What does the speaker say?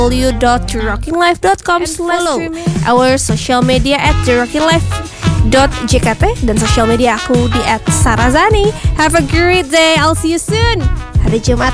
www.therockinglife.com. Follow our social media at therockinglife.jkt dan social media aku di @sarazani. Have a great day. I'll see you soon. Hari Jumat